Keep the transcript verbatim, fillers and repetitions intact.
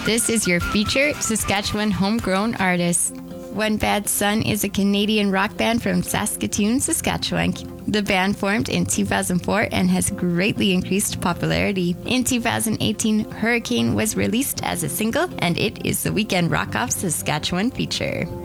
This is your featured Saskatchewan homegrown artist. One Bad Son is a Canadian rock band from Saskatoon, Saskatchewan. The band formed in two thousand four and has greatly increased popularity. In two thousand eighteen, Hurricane was released as a single, and it is the Weekend Rock Off Saskatchewan feature.